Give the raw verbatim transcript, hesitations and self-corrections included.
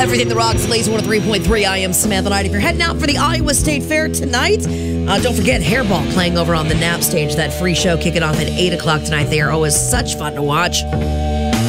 Everything that rocks, Lazy one oh three point three. I am Samantha Knight. If you're heading out for the Iowa State Fair tonight, uh, don't forget Hairball playing over on the Nap stage. That free show kicking off at eight o'clock tonight. They are always such fun to watch.